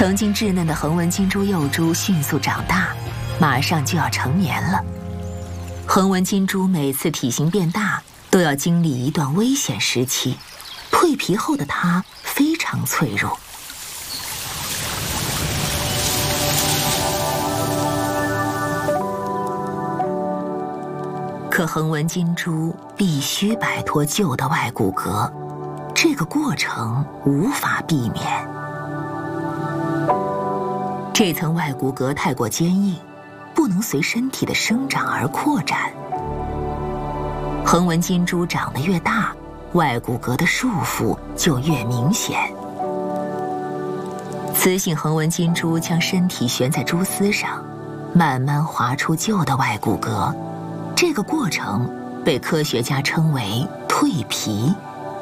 曾经稚嫩的横纹金猪幼猪迅速长大，马上就要成年了。横纹金猪每次体型变大，都要经历一段危险时期。蜕皮后的它非常脆弱。可横纹金猪必须摆脱旧的外骨骼，这个过程无法避免。这层外骨骼太过坚硬，不能随身体的生长而扩展。横纹金猪长得越大，外骨骼的束缚就越明显。雌性横纹金猪将身体悬在蛛丝上，慢慢划出旧的外骨骼。这个过程被科学家称为蜕皮。